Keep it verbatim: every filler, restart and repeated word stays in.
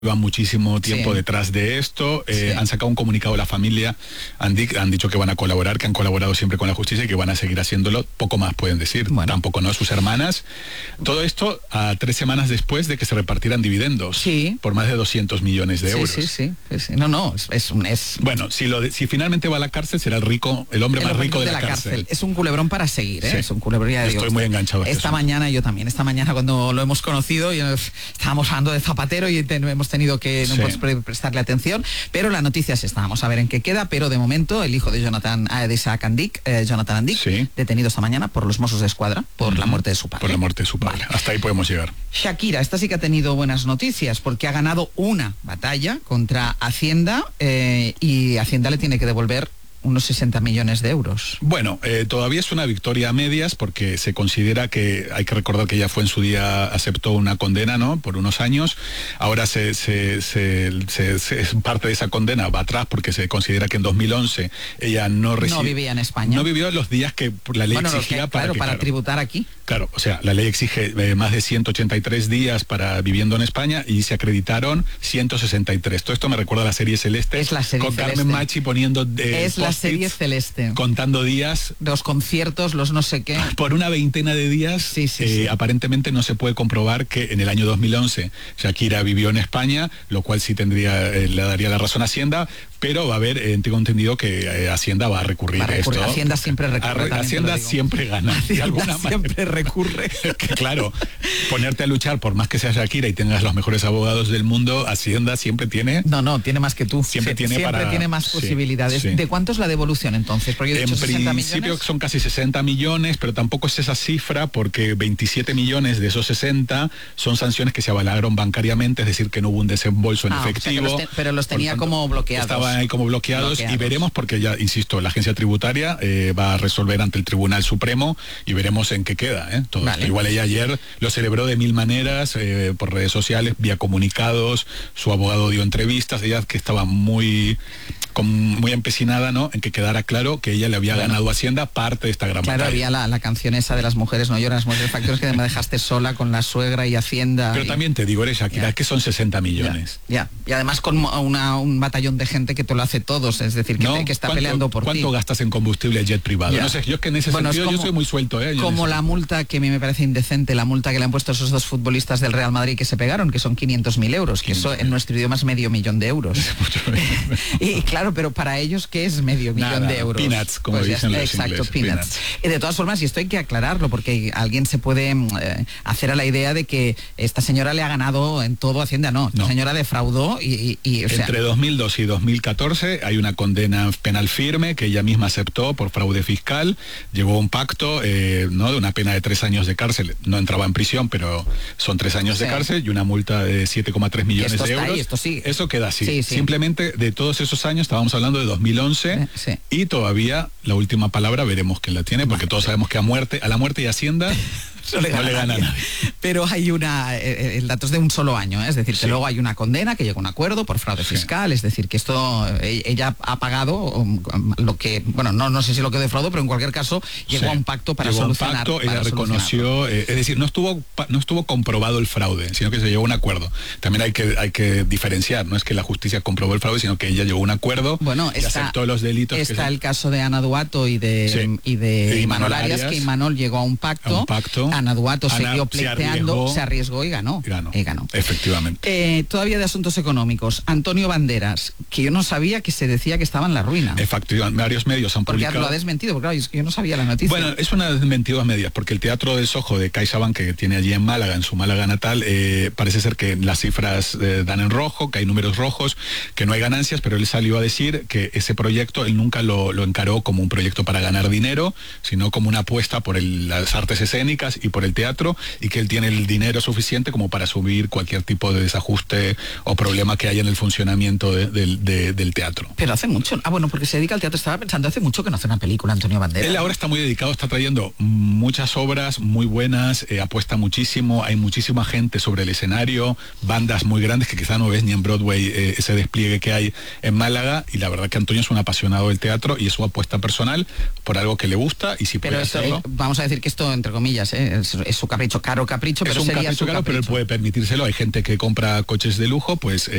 Llevan muchísimo tiempo sí. detrás de esto, eh, sí. han sacado un comunicado de la familia, han, di han dicho que van a colaborar, que han colaborado siempre con la justicia y que van a seguir haciéndolo, poco más pueden decir, bueno. tampoco no, sus hermanas. Todo esto a tres semanas después de que se repartieran dividendos sí. por más de doscientos millones de sí, euros. Sí, sí, sí. No, no, es, es, es... Bueno, si, lo de, si finalmente va a la cárcel, será el rico, el hombre el más rico de, de la, la cárcel. cárcel. Es un culebrón para seguir, ¿eh? Sí. Es un culebrón, ya Estoy digo, muy enganchado. Esta este mañana yo también, esta mañana cuando lo hemos conocido, yo, estábamos hablando de Zapatero y te, hemos tenido que... No sí. Pre prestarle atención, pero la noticia es esta, vamos a ver en qué queda, pero de momento el hijo de Jonathan, eh, de Isaac Andic, eh, Jonathan Andic, sí. detenido esta mañana por los Mossos de Escuadra, por uh-huh. la muerte de su padre. Por la muerte de su padre, vale. Hasta ahí podemos llegar. Shakira, esta sí que ha tenido buenas noticias, porque ha ganado una batalla contra Hacienda, eh, y Hacienda le tiene que devolver unos sesenta millones de euros. Bueno, eh, todavía es una victoria a medias porque se considera que, hay que recordar que ella fue en su día, aceptó una condena, ¿no? Por unos años. Ahora se, se, se, se, se parte de esa condena va atrás porque se considera que en dos mil once ella no recibió... No vivía en España. No vivió los días que la ley bueno, exigía que, para... Claro, que, para claro, tributar aquí. Claro, o sea, la ley exige eh, más de ciento ochenta y tres días para viviendo en España y se acreditaron ciento sesenta y tres. Todo esto me recuerda a la serie Celeste. Es la serie con Celeste. Carmen Machi poniendo... Eh, es la serie Celeste. Contando días. Los conciertos, los no sé qué. Por una veintena de días, sí, sí, eh, sí. aparentemente no se puede comprobar que en el año dos mil once Shakira vivió en España, lo cual sí tendría, eh, le daría la razón a Hacienda, pero va a haber, eh, tengo entendido que eh, Hacienda va a recurrir, va a recurrir. esto. Hacienda siempre recurre. A, Hacienda siempre gana. Hacienda de alguna siempre manera. recurre. Que, claro, ponerte a luchar por más que sea Shakira y tengas los mejores abogados del mundo, Hacienda siempre tiene... No, no, tiene más que tú. Siempre sí, tiene, siempre para, tiene más posibilidades. Sí, sí. ¿De cuánto es la devolución entonces? Porque yo he en dicho sesenta principio millones. Son casi sesenta millones, pero tampoco es esa cifra porque veintisiete millones de esos sesenta son sanciones que se avalaron bancariamente, es decir, que no hubo un desembolso en ah, efectivo. O sea los te, pero los tenía tanto, como bloqueados. Estaban ahí como bloqueados, bloqueados y veremos porque ya, insisto, la agencia tributaria eh, va a resolver ante el Tribunal Supremo y veremos en qué queda. ¿eh? Todo vale. Igual ella ayer lo celebró de mil maneras, eh, por redes sociales, vía comunicados, su abogado dio entrevistas, ella que estaba muy... Con, muy empecinada, ¿no? En que quedara claro que ella le había bueno. ganado a Hacienda parte de esta gran claro, batalla. Había la, la canción esa de las mujeres no lloran, las mujeres factores que me dejaste sola con la suegra y Hacienda. Pero y... también te digo, eres Shakira, yeah. que son sesenta millones. Ya, yeah. yeah. y además con una, un batallón de gente que te lo hace todos, es decir, que, ¿no? te, que está ¿Cuánto, peleando por ¿cuánto ti? ¿Cuánto gastas en combustible jet privado? Yeah. No sé, yo es que en ese bueno, sentido como, yo soy muy suelto, ¿eh? Yo como la multa que a mí me parece indecente, la multa que le han puesto a esos dos futbolistas del Real Madrid que se pegaron, que son quinientos mil euros, que eso en nuestro idioma es medio millón de euros. Y claro, pero para ellos que es medio millón Nada, de euros. Peanuts, como pues dicen los exacto, ingleses. Peanuts. Peanuts. Y de todas formas, y esto hay que aclararlo, porque alguien se puede eh, hacer a la idea de que esta señora le ha ganado en todo Hacienda. No, esta no. señora defraudó y... y, y o sea, entre dos mil dos y dos mil catorce hay una condena penal firme que ella misma aceptó por fraude fiscal, llegó a un pacto, eh, ¿no? de una pena de tres años de cárcel, no entraba en prisión, pero son tres años sí. de cárcel y una multa de siete coma tres millones esto de está euros. Ahí, esto sí. Eso queda así. Sí, sí. Simplemente de todos esos años, estábamos hablando de dos mil once, sí. y todavía la última palabra veremos quién la tiene, porque todos sabemos que a muerte, a la muerte y Hacienda no le gana, no le gana a nadie. Pero hay una, eh, el dato es de un solo año, ¿eh? Es decir, que sí. luego hay una condena que llega a un acuerdo por fraude sí. fiscal, es decir, que esto, eh, ella ha pagado um, lo que, bueno, no, no sé si lo que defraudó, pero en cualquier caso llegó sí. a un pacto para llegó solucionar. Un pacto, para ella reconoció, eh, es decir, no estuvo, no estuvo comprobado el fraude, sino que se llegó a un acuerdo. También hay que, hay que diferenciar, no es que la justicia comprobó el fraude, sino que ella llegó a un acuerdo bueno, y está, aceptó los delitos. Está que el caso de Ana Duato y de, sí. y de y Imanol Arias, que Imanol llegó a un pacto, a un pacto. Ana Duato Ana siguió pleiteando, se arriesgó, se arriesgó y ganó. Y ganó, y ganó. Efectivamente. Eh, todavía de asuntos económicos, Antonio Banderas, que yo no sabía que se decía que estaba en la ruina. Efectivamente, varios medios han porque publicado. Porque lo ha desmentido, porque claro, yo no sabía la noticia. Bueno, es una desmentido a medias, porque el Teatro del Soho de CaixaBank, que tiene allí en Málaga, en su Málaga natal, eh, parece ser que las cifras eh, dan en rojo, que hay números rojos, que no hay ganancias, pero él salió a decir que ese proyecto él nunca lo, lo encaró como un proyecto para ganar dinero, sino como una apuesta por el, las artes escénicas y por el teatro, y que él tiene el dinero suficiente como para subir cualquier tipo de desajuste o problema que haya en el funcionamiento de, de, de, del teatro. Pero hace mucho, ah bueno, porque se dedica al teatro, estaba pensando, hace mucho que no hace una película Antonio Banderas. Él ahora está muy dedicado, está trayendo muchas obras muy buenas, eh, apuesta muchísimo, hay muchísima gente sobre el escenario, bandas muy grandes que quizá no ves ni en Broadway eh, ese despliegue que hay en Málaga, y la verdad que Antonio es un apasionado del teatro y es su apuesta personal por algo que le gusta, y si puede Pero esto, hacerlo. Eh, vamos a decir que esto, entre comillas, eh, es, es su capricho, caro capricho, es pero un sería capricho su caro, capricho. pero él puede permitírselo. Hay gente que compra coches de lujo, pues